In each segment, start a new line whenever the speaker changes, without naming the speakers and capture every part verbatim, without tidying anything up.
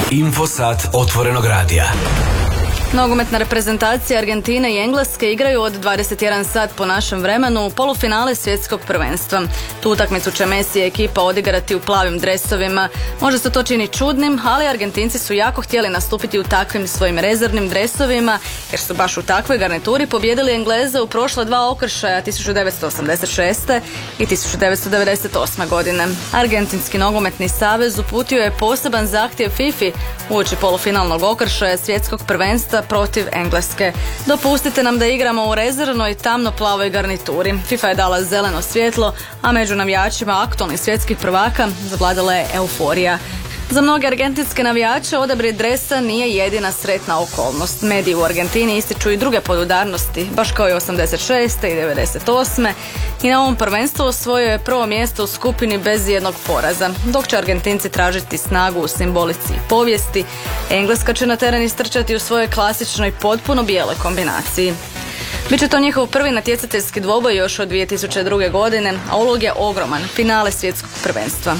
Infosat otvorenog radija.
Nogometna reprezentacija Argentine i Engleske igraju od dvadeset jedan sat po našem vremenu u polufinale svjetskog prvenstva. Tu utakmicu će Messi i ekipa odigrati u plavim dresovima. Možda se to čini čudnim, ali Argentinci su jako htjeli nastupiti u takvim svojim rezervnim dresovima, jer su baš u takvoj garnituri pobijedili Engleze u prošla dva okršaja tisuću devetsto osamdeset šeste. i tisuću devetsto devedeset osme. godine. Argentinski nogometni savez uputio je poseban zahtjev FIFA uoči polufinalnog okršaja svjetskog prvenstva protiv Engleske. Dopustite nam da igramo u rezervnoj tamno-plavoj garnituri. FIFA je dala zeleno svjetlo, a među navijačima aktualnih svjetskih prvaka zavladala je euforija. Za mnoge argentinske navijače odabir dresa nije jedina sretna okolnost. Mediji u Argentini ističu i druge podudarnosti, baš kao i osamdeset šeste i devedeset osme. I na ovom prvenstvu osvojio je prvo mjesto u skupini bez jednog poraza. Dok će Argentinci tražiti snagu u simbolici i povijesti, Engleska će na teren istrčati u svojoj klasičnoj potpuno bijeloj kombinaciji. Biće to njihov prvi natjecateljski dvoboj još od dvije tisuće druge. godine, a ulog je ogroman, finale svjetskog prvenstva.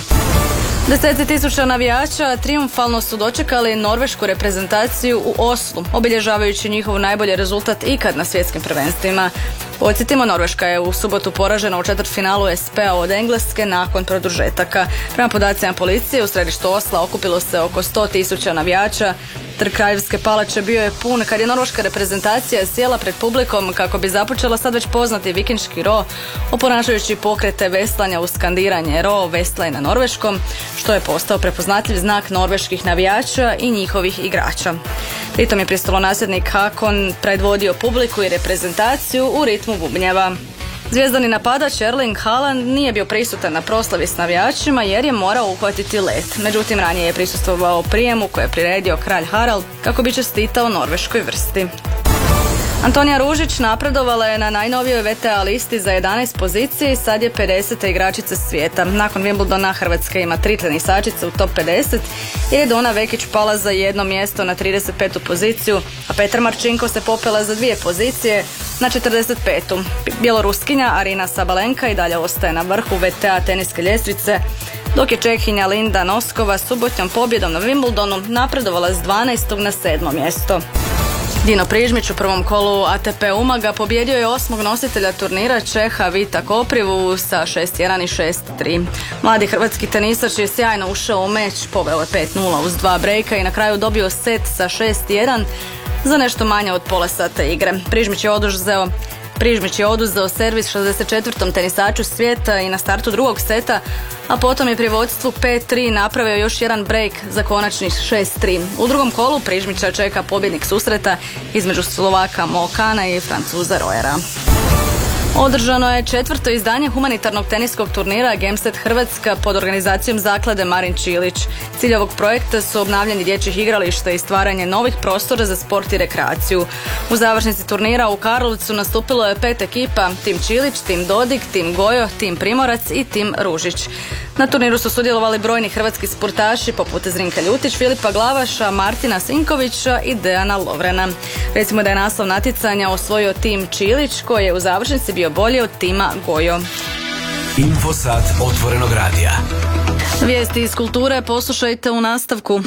Deseci tisuća navijača trijumfalno su dočekali norvešku reprezentaciju u Oslu, obilježavajući njihov najbolji rezultat ikad na svjetskim prvenstvima. Podsjetimo, Norveška je u subotu poražena u četvrtfinalu es pe a od Engleske nakon produžetaka. Prema podacima policije, u središtu Osla okupilo se oko sto tisuća navijača. Trg Kraljevske palače bio je pun kad je norveška reprezentacija sjela pred publikom kako bi započela sad već poznati vikingški ro, oponašajući pokrete veslanja uz skandiranje ro, veslaj na norveškom, što je postao prepoznatljiv znak norveških navijača i njihovih igrača. Pritom je prestolonasljednik Hakon predvodio publiku i reprezentaciju u ritmu bubnjeva. Zvijezdani napadač Erling Haaland nije bio prisutan na proslavi s navijačima jer je morao uhvatiti let. Međutim, ranije je prisustvovao prijemu koje je priredio kralj Harald kako bi čestitao norveškoj vrsti. Antonija Ružić napredovala je na najnovijoj ve te a listi za jedanaest pozicije i sad je pedeseta igračica svijeta. Nakon Wimbledona Hrvatska ima tri tenisačice u top pedeset jer je Dona Vekić pala za jedno mjesto na trideset petu poziciju, a Petra Marčinko se popela za dvije pozicije na četrdeset petu. Bjeloruskinja Arina Sabalenka i dalje ostaje na vrhu ve te a teniske ljestvice, dok je Čehinja Linda Noskova subotnjom pobjedom na Wimbledonu napredovala s dvanaestog na sedmo mjesto. Dino Prižmić u prvom kolu a te pe Umaga pobjedio je osmog nositelja turnira Čeha Vita Koprivu sa šest jedan i šest tri. Mladi hrvatski tenisač je sjajno ušao u meč, poveo je pet nula uz dva brejka i na kraju dobio set sa šest jedan za nešto manje od pola sata igre. Prižmić je oduzeo Prižmić je oduzeo servis šezdeset četvrtom tenisaču svijeta i na startu drugog seta, a potom je pri vodstvu pet tri napravio još jedan break za konačnih šest tri. U drugom kolu Prižmića čeka pobjednik susreta između Slovaka Mokana i Francuza Rojera. Održano je četvrto izdanje humanitarnog teniskog turnira Gemset Hrvatska pod organizacijom zaklade Marin Čilić. Cilj ovog projekta su obnavljanje dječjih igrališta i stvaranje novih prostora za sport i rekreaciju. U završnici turnira u Karlovcu nastupilo je pet ekipa: tim Čilić, tim Dodik, tim Gojo, tim Primorac i tim Ružić. Na turniru su sudjelovali brojni hrvatski sportaši poput Zrinka Ljutić, Filipa Glavaša, Martina Sinkovića i Dejana Lovrena. Recimo da je naslov natjecanja osvojio tim Čilić koji je u završnici bio bolji od tima Gojo.
Infosat otvorenog radija.
Vijesti iz kulture poslušajte u nastavku.